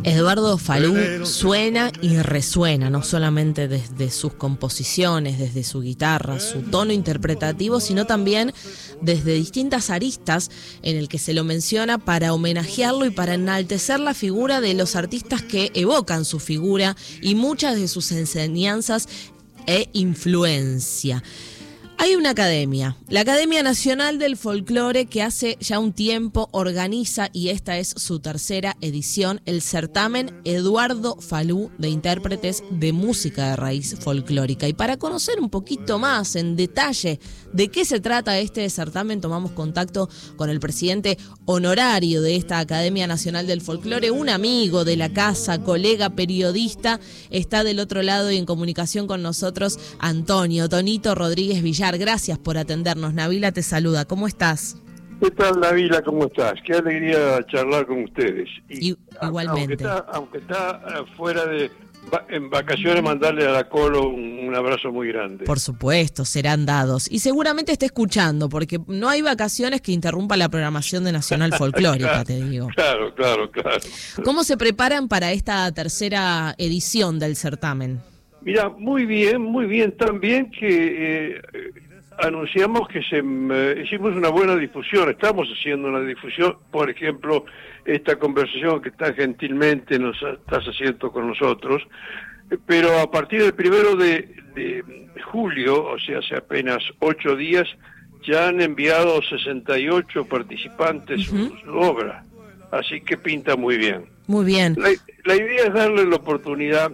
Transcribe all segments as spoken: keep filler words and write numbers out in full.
Eduardo Falú suena y resuena, no solamente desde sus composiciones, desde su guitarra, su tono interpretativo, sino también desde distintas aristas en el que se lo menciona para homenajearlo y para enaltecer la figura de los artistas que evocan su figura y muchas de sus enseñanzas e influencia. Hay una academia, la Academia Nacional del Folclore, que hace ya un tiempo organiza, y esta es su tercera edición, el certamen Eduardo Falú de intérpretes de música de raíz folclórica. Y para conocer un poquito más en detalle de qué se trata este certamen, tomamos contacto con el presidente honorario de esta Academia Nacional del Folclore, un amigo de la casa, colega, periodista. Está del otro lado y en comunicación con nosotros Antonio Tonito Rodríguez Villar. Gracias por atendernos. Nabila te saluda. ¿Cómo estás? ¿Qué tal, Nabila? ¿Cómo estás? Qué alegría charlar con ustedes. Y, y, igualmente. Aunque está, aunque está fuera de en vacaciones, mandarle a la Colo un, un abrazo muy grande. Por supuesto, serán dados. Y seguramente esté escuchando, porque no hay vacaciones que interrumpa la programación de Nacional Folclórica, claro, te digo. Claro, claro, claro. ¿Cómo se preparan para esta tercera edición del certamen? Mira, muy bien, muy bien, tan bien que eh, anunciamos que se eh, hicimos una buena difusión, estamos haciendo una difusión, por ejemplo, esta conversación que tan gentilmente nos estás haciendo con nosotros, pero a partir del primero de, de julio, o sea, hace apenas ocho días, ya han enviado sesenta y ocho participantes uh-huh. su, su obra, así que pinta muy bien. Muy bien. La, la idea es darle la oportunidad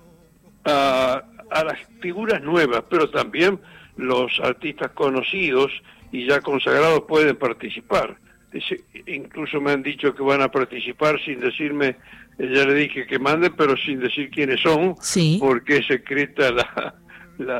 A, a las figuras nuevas, pero también los artistas conocidos y ya consagrados pueden participar. Es, incluso me han dicho que van a participar sin decirme, ya le dije que manden, pero sin decir quiénes son, sí. porque es secreta la, la,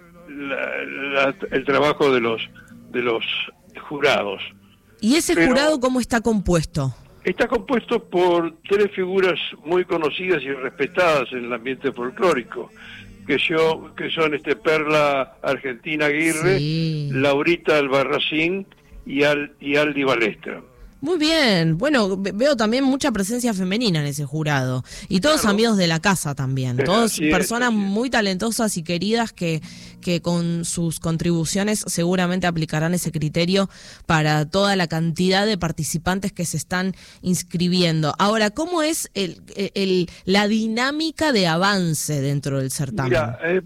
la, la, el trabajo de los, de los jurados. ¿Y ese pero, jurado cómo está compuesto? Está compuesto por tres figuras muy conocidas y respetadas en el ambiente folclórico, que, yo, que son este Perla Argentina Aguirre, sí. Laurita Albarracín y, Al, y Aldi Balestra. Muy bien, bueno, veo también mucha presencia femenina en ese jurado, y todos claro. amigos de la casa también, todas sí, personas sí. muy talentosas y queridas que, que con sus contribuciones seguramente aplicarán ese criterio para toda la cantidad de participantes que se están inscribiendo. Ahora, ¿cómo es el, el, la dinámica de avance dentro del certamen? Mira, eh,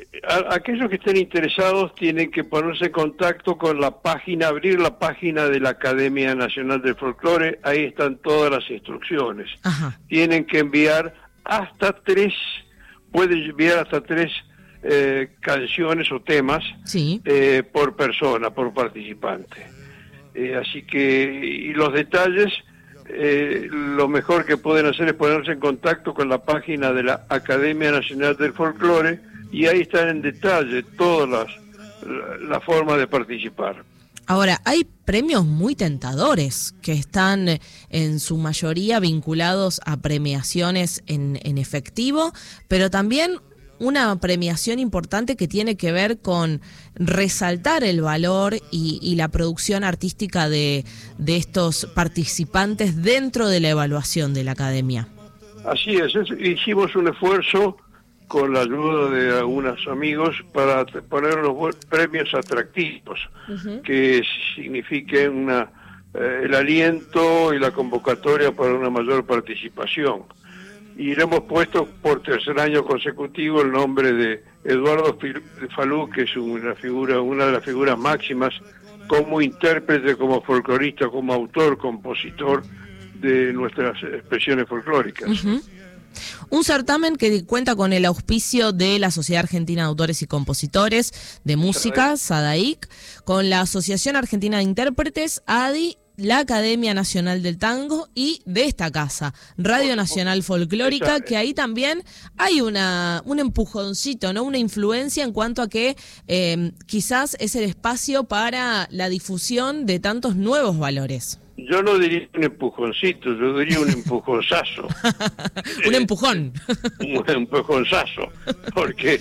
a, aquellos que estén interesados tienen que ponerse en contacto con la página, abrir la página de la Academia Nacional del Folclore, ahí están todas las instrucciones. Ajá. Tienen que enviar hasta tres, pueden enviar hasta tres eh, canciones o temas sí. eh, por persona, por participante. Eh, así que, y los detalles, eh, lo mejor que pueden hacer es ponerse en contacto con la página de la Academia Nacional del Folclore, y ahí están en detalle todas las la, la forma de participar. Ahora, hay premios muy tentadores que están en su mayoría vinculados a premiaciones en, en efectivo, pero también una premiación importante que tiene que ver con resaltar el valor y, y la producción artística de, de estos participantes dentro de la evaluación de la Academia. Así es, es hicimos un esfuerzo con la ayuda de algunos amigos para poner unos premios atractivos uh-huh. que signifiquen una, eh, el aliento y la convocatoria para una mayor participación. Y le hemos puesto por tercer año consecutivo el nombre de Eduardo Falú, que es una figura, una de las figuras máximas como intérprete, como folclorista, como autor, compositor de nuestras expresiones folclóricas. Uh-huh. Un certamen que cuenta con el auspicio de la Sociedad Argentina de Autores y Compositores de Música, SADAIC, con la Asociación Argentina de Intérpretes, A D I, la Academia Nacional del Tango y de esta casa, Radio Nacional Folclórica, que ahí también hay una un empujoncito, ¿no? Una influencia en cuanto a que eh, quizás es el espacio para la difusión de tantos nuevos valores. Yo no diría un empujoncito, yo diría un empujonzazo. un empujón. un empujonzazo, porque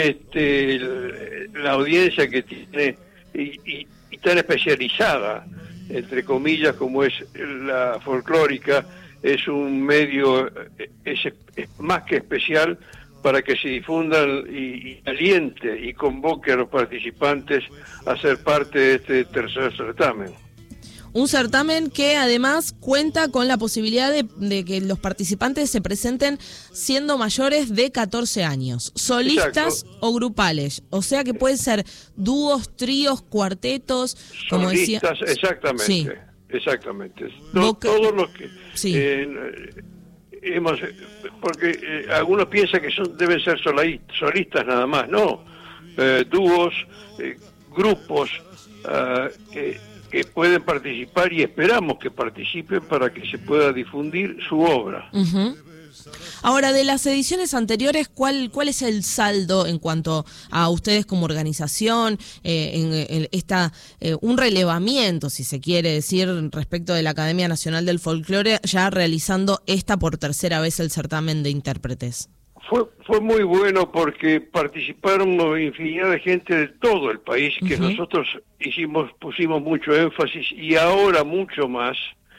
este la audiencia que tiene y, y, y tan especializada, entre comillas, como es la folclórica, es un medio es, es más que especial para que se difunda y, y aliente y convoque a los participantes a ser parte de este tercer certamen. Un certamen que además cuenta con la posibilidad de, de que los participantes se presenten siendo mayores de catorce años, solistas Exacto. o grupales, o sea que pueden ser dúos, tríos, cuartetos, como solistas, decía. Exactamente, sí. exactamente. To, Boca... Todos los que sí. eh, hemos, porque eh, algunos piensan que son deben ser solistas nada más, no, eh, dúos, eh, grupos uh, que que pueden participar y esperamos que participen para que se pueda difundir su obra. Uh-huh. Ahora, de las ediciones anteriores, ¿cuál cuál es el saldo en cuanto a ustedes como organización, eh, en, en esta eh, un relevamiento, si se quiere decir, respecto de la Academia Nacional del Folclore, ya realizando esta por tercera vez el certamen de intérpretes? Fue fue muy bueno porque participaron infinidad de gente de todo el país, que uh-huh. nosotros hicimos pusimos mucho énfasis y ahora mucho más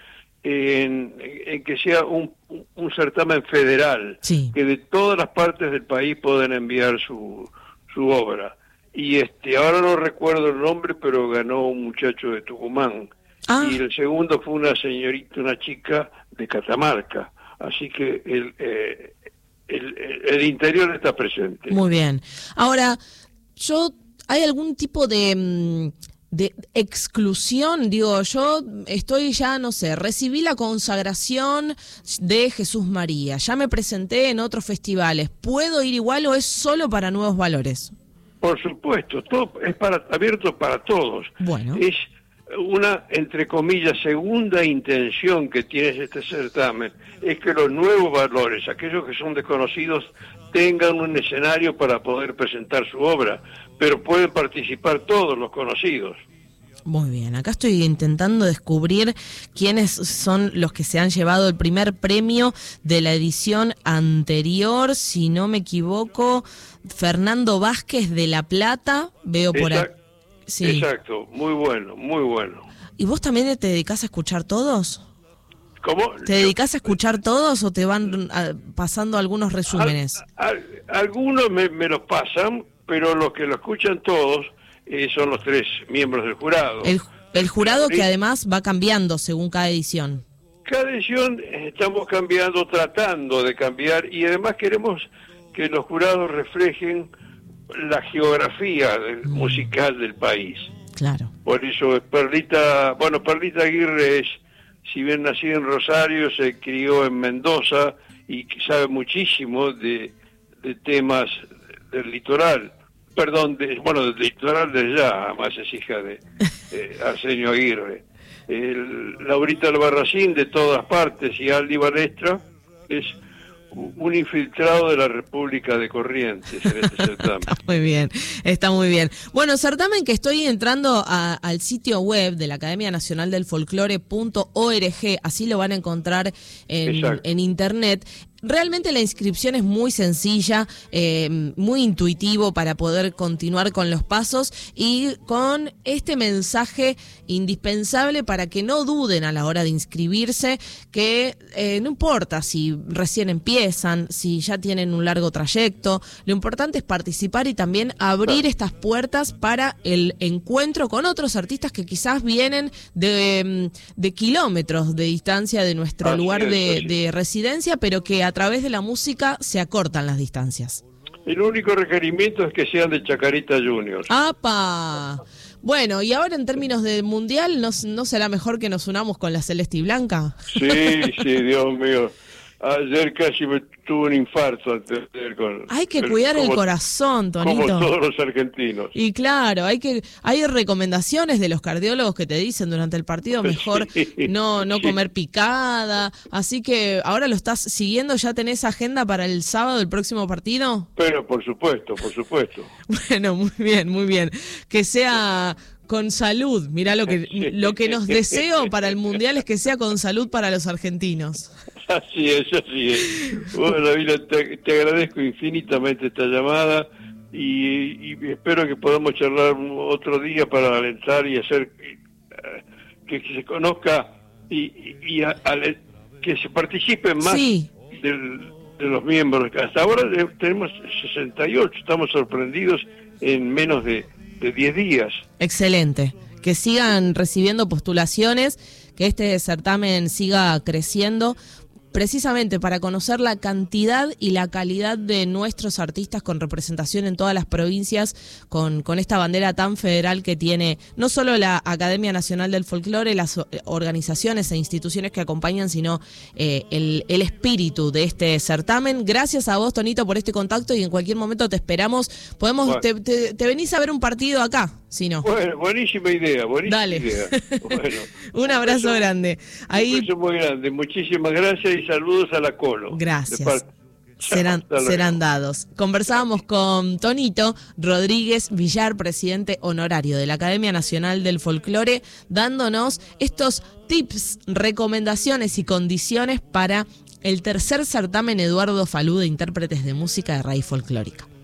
en, en que sea un, un certamen federal, sí. que de todas las partes del país puedan enviar su su obra. Y este ahora no recuerdo el nombre, pero ganó un muchacho de Tucumán. Ah. Y el segundo fue una señorita, una chica de Catamarca. Así que el eh, El, el interior está presente. Muy bien. Ahora, yo ¿hay algún tipo de, de exclusión? Digo, yo estoy ya, no sé, recibí la consagración de Jesús María, ya me presenté en otros festivales. ¿Puedo ir igual o es solo para Nuevos Valores? Por supuesto, todo es para abierto para todos. Bueno. Es una, entre comillas, segunda intención que tiene este certamen, es que los nuevos valores, aquellos que son desconocidos, tengan un escenario para poder presentar su obra, pero pueden participar todos los conocidos. Muy bien, acá estoy intentando descubrir quiénes son los que se han llevado el primer premio de la edición anterior, si no me equivoco, Fernando Vázquez de La Plata, veo por aquí. Sí. Exacto, muy bueno, muy bueno. ¿Y vos también te dedicás a escuchar todos? ¿Cómo? ¿Te dedicás a escuchar todos o te van a, pasando algunos resúmenes? Al, al, algunos me, me los pasan, pero los que lo escuchan todos eh, son los tres miembros del jurado. El, el jurado que además va cambiando según cada edición. Cada edición estamos cambiando, tratando de cambiar, y además queremos que los jurados reflejen la geografía del, mm. musical del país. Claro. Por eso Perlita, bueno, Perlita Aguirre es, si bien nacida en Rosario, se crió en Mendoza y sabe muchísimo de, de temas del litoral, perdón, de, bueno, del litoral de allá, además es hija de eh, Arsenio Aguirre. El, Laurita Albarracín de todas partes y Aldi Balestra es un infiltrado de la República de Corrientes en este certamen. Está muy bien, está muy bien. Bueno, certamen que estoy entrando a, al sitio web de la Academia Nacional del Folclore punto org, así lo van a encontrar en, en internet. Realmente la inscripción es muy sencilla, eh, muy intuitivo para poder continuar con los pasos y con este mensaje indispensable para que no duden a la hora de inscribirse, que eh, no importa si recién empiezan, si ya tienen un largo trayecto, lo importante es participar y también abrir estas puertas para el encuentro con otros artistas que quizás vienen de, de kilómetros de distancia de nuestro así lugar es, de, de residencia, pero que a través de la música se acortan las distancias. El único requerimiento es que sean de Chacarita Juniors. ¡Apa! Bueno, y ahora en términos de mundial, ¿no, no será mejor que nos unamos con la Celeste y Blanca? Sí, sí, Dios mío. Ayer casi me tuve un infarto antes de con hay que el, cuidar como, el corazón, Tonito. Como todos los argentinos. Y claro, hay que hay recomendaciones de los cardiólogos que te dicen durante el partido mejor sí, no no sí. comer picada. Así que ahora lo estás siguiendo, ¿ya tenés agenda para el sábado del próximo partido? Pero por supuesto, por supuesto. Bueno, muy bien, muy bien. Que sea con salud. Mirá lo que lo que nos deseo para el mundial es que sea con salud para los argentinos. Así es, así es. Bueno, David, te, te agradezco infinitamente esta llamada y, y espero que podamos charlar otro día para alentar y hacer uh, que, que se conozca y, y, y a, a, que se participen más sí. del, de los miembros. Hasta ahora tenemos sesenta y ocho, estamos sorprendidos en menos de, de diez días. Excelente. Que sigan recibiendo postulaciones, que este certamen siga creciendo, precisamente para conocer la cantidad y la calidad de nuestros artistas con representación en todas las provincias, con, con esta bandera tan federal que tiene no solo la Academia Nacional del Folclore, las organizaciones e instituciones que acompañan, sino eh, el, el espíritu de este certamen. Gracias a vos, Tonito, por este contacto, y en cualquier momento te esperamos. Podemos bueno. te, te, te venís a ver un partido acá, si no. Bueno, buenísima idea, buenísima Dale. idea. Bueno, un abrazo un beso, grande. Ahí... Un beso muy grande, muchísimas gracias y saludos a la Colo. Gracias. Serán, serán dados. Conversábamos con Tonito Rodríguez Villar, presidente honorario de la Academia Nacional del Folclore, dándonos estos tips, recomendaciones y condiciones para el tercer certamen Eduardo Falú de intérpretes de música de raíz folclórica.